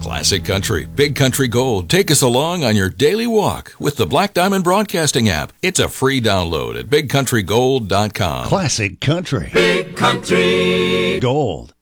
Classic Country, Big Country Gold. Take us along on your daily walk with the Black Diamond Broadcasting app. It's a free download at bigcountrygold.com. Classic Country. Big Country Gold.